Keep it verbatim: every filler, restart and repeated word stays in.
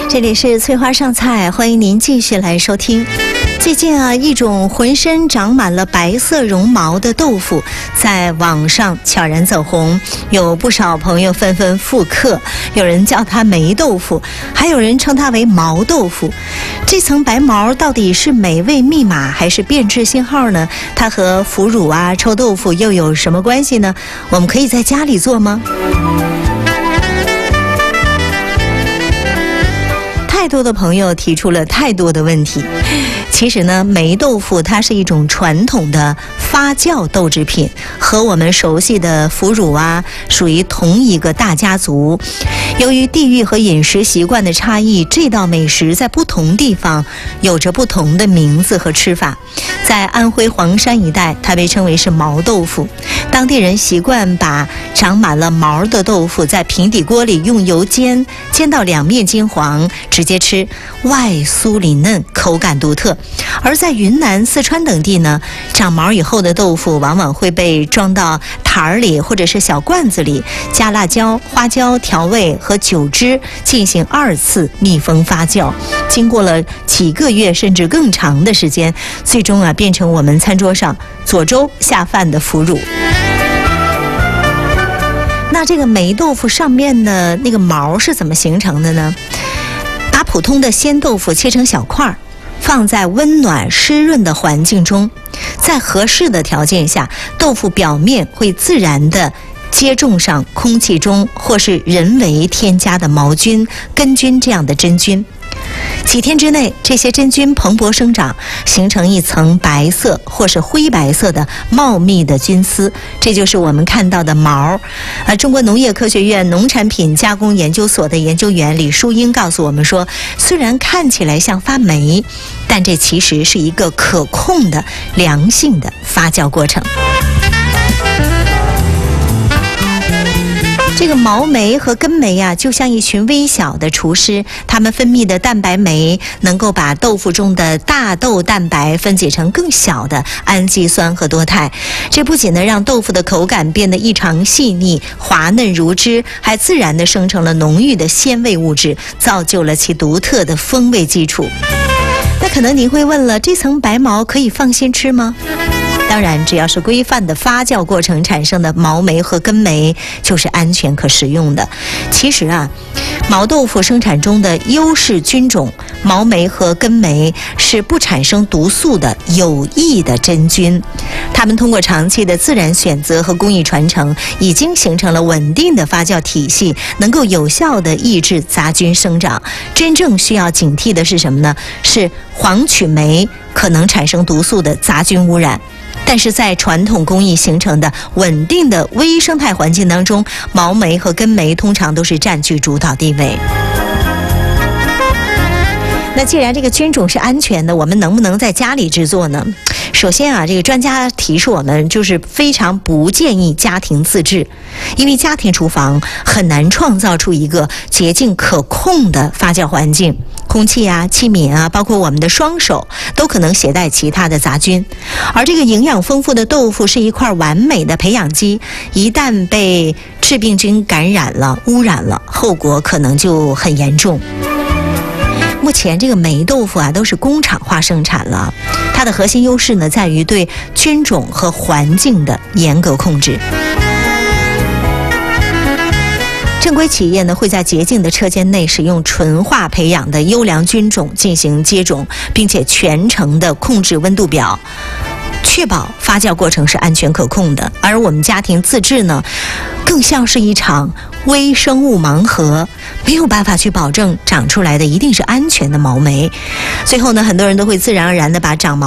这里是翠花上菜，欢迎您继续来收听。最近啊，一种浑身长满了白色绒毛的豆腐在网上悄然走红，有不少朋友纷纷复刻，有人叫它霉豆腐，还有人称它为毛豆腐。这层白毛到底是美味密码还是变质信号呢？它和腐乳啊、臭豆腐又有什么关系呢？我们可以在家里做吗？太多的朋友提出了太多的问题。其实呢，霉豆腐它是一种传统的发酵豆制品，和我们熟悉的腐乳啊属于同一个大家族。由于地域和饮食习惯的差异，这道美食在不同地方有着不同的名字和吃法。在安徽黄山一带，它被称为是毛豆腐。当地人习惯把长满了毛的豆腐在平底锅里用油煎，煎到两面金黄，直接吃，外酥里嫩，口感独特。而在云南、四川等地呢，长毛以后的豆腐往往会被装到坛儿里或者是小罐子里，加辣椒、花椒调味和酒汁进行二次密封发酵，经过了几个月甚至更长的时间，最终啊变成我们餐桌上佐粥下饭的腐乳。那这个霉豆腐上面的那个毛是怎么形成的呢？把普通的鲜豆腐切成小块，放在温暖湿润的环境中，在合适的条件下，豆腐表面会自然地接种上空气中或是人为添加的毛菌、根菌这样的真菌。几天之内，这些真菌蓬勃生长，形成一层白色或是灰白色的茂密的菌丝，这就是我们看到的毛。呃，中国农业科学院农产品加工研究所的研究员李淑英告诉我们说，虽然看起来像发霉，但这其实是一个可控的良性的发酵过程。这个毛酶和根酶啊，就像一群微小的厨师，它们分泌的蛋白酶能够把豆腐中的大豆蛋白分解成更小的氨基酸和多肽。这不仅呢让豆腐的口感变得异常细腻、滑嫩如汁，还自然地生成了浓郁的鲜味物质，造就了其独特的风味基础。那可能您会问了，这层白毛可以放心吃吗？当然，只要是规范的发酵过程产生的毛酶和根酶，就是安全可食用的。其实啊，毛豆腐生产中的优势菌种毛酶和根酶是不产生毒素的有益的真菌，它们通过长期的自然选择和工艺传承，已经形成了稳定的发酵体系，能够有效地抑制杂菌生长。真正需要警惕的是什么呢？是黄曲霉可能产生毒素的杂菌污染。但是在传统工艺形成的稳定的微生态环境当中，毛酶和根酶通常都是占据主导地位。那既然这个菌种是安全的，我们能不能在家里制作呢？首先啊，这个专家提示我们，就是非常不建议家庭自制，因为家庭厨房很难创造出一个洁净可控的发酵环境，空气啊、器皿啊，包括我们的双手，都可能携带其他的杂菌。而这个营养丰富的豆腐是一块完美的培养基，一旦被致病菌感染了、污染了，后果可能就很严重。目前这个霉豆腐啊都是工厂化生产了，它的核心优势呢在于对菌种和环境的严格控制。正规企业呢会在洁净的车间内使用纯化培养的优良菌种进行接种，并且全程的控制温度表，确保发酵过程是安全可控的。而我们家庭自制呢，更像是一场微生物盲盒，没有办法去保证长出来的一定是安全的毛酶。最后呢，很多人都会自然而然的把长毛